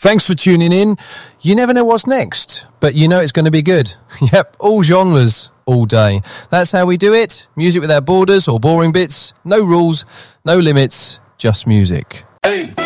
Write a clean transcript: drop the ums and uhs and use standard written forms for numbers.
Thanks for tuning in. You never know what's next, but you know it's going to be good. Yep, all genres, all day. That's how we do it. Music without borders or boring bits. No rules, no limits, just music. Hey.